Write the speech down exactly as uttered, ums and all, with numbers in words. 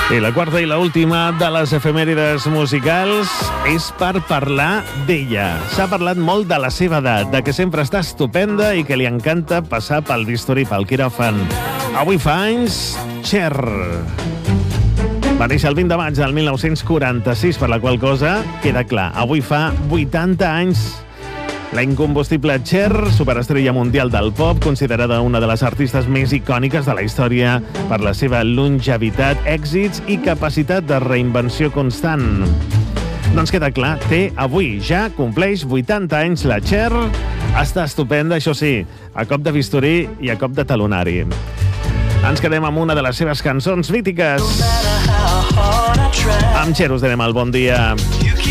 I la quarta i la última de les efemèrides musicals és per parlar d'ella. S'ha parlat molt de la seva edat, de que sempre està estupenda i que li encanta passar pel bisturí, pel quiròfan. Avui fa anys, Cher. Va néixer el vint de maig del mil nou-cents quaranta-sis, per la qual cosa queda clar. Avui fa vuitanta anys. La incombustible Cher, superestrella mundial del pop, considerada una de les artistes més icòniques de la història per la seva longevitat, èxits i capacitat de reinvenció constant. Doncs queda clar, té avui, ja compleix vuitanta anys la Cher. Està estupenda, això sí, a cop de bisturí i a cop de talonari. Ens quedem amb una de les seves cançons mítiques. Amb Cher us donem el bon dia.